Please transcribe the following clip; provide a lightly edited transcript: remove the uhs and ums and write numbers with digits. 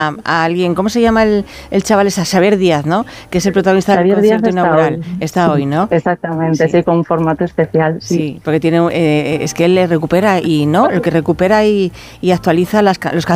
a alguien, ¿cómo se llama el chaval? Es a Xavier Díaz, ¿no? Que es el protagonista del Xavier Díaz concierto inaugural. Está hoy, ¿no? Exactamente, Sí. sí, con un formato especial, sí. Sí, porque tiene, es que él le recupera y no, el que recupera y actualiza los